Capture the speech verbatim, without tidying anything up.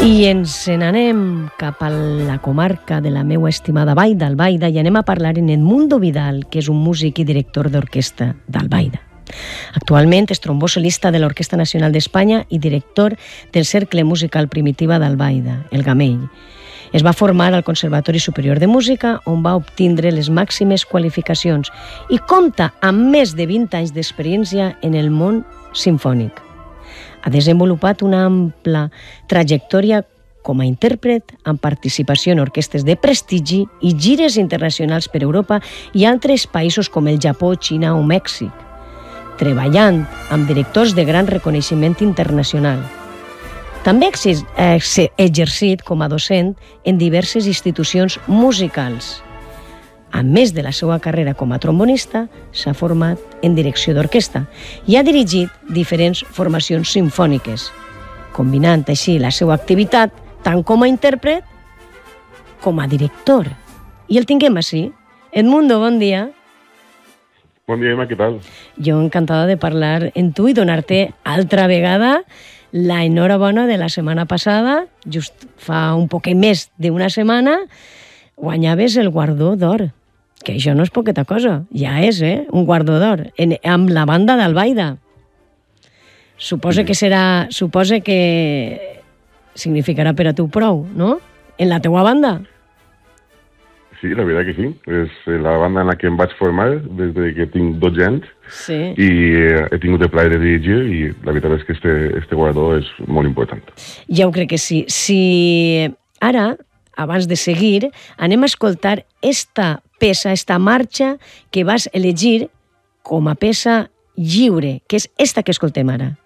I ens n'anem cap a la comarca de la meua estimada Vall d'Albaida i anem a parlar en Edmundo Vidal, que és un músic i director d'orquestra d'Albaida. Actualment és trombó solista de l'Orquestra Nacional d'Espanya i director del Cercle Musical Primitiva d'Albaida, el Gamell. Es va formar al Conservatori Superior de Música, on va obtindre les màximes qualificacions i compta amb més de vint anys d'experiència en el món simfònic. Ha desenvolupat una ampla trajectòria com a intèrpret, amb participació en orquestres de prestigi i gires internacionals per Europa i altres països com el Japó, Xina o Mèxic, treballant amb directors de gran reconeixement internacional. També ha exercit com a docent en diverses institucions musicals. A més de la seva carrera com a trombonista, s'ha format en direcció d'orquestra i ha dirigit diferents formacions simfòniques, combinant així la seva activitat tant com a intèrpret com a director. I el tinguem així. Edmundo, bon dia. Bon dia, Emma, què tal? Jo encantada de parlar amb tu i donar-te altra vegada la enhorabona de la setmana passada, just fa un poquet més d'una setmana, guanyaves el guardó d'or, que això no és poqueta cosa, ja és, eh? Un guardó d'or, amb la banda d'Albaida. Suposa que serà, suposa que significarà per a tu prou, no? En la teua banda. Sí, la veritat que sí. És la banda en la que em vaig formar des que tinc dotze anys. Sí. I he tingut el plaer de dirigir i la veritat és que este, este guardó és molt important. Ja ho crec que sí. Si ara, abans de seguir, anem a escoltar esta peça, esta marxa que vas elegir com a peça lliure, que és esta que escoltem ara.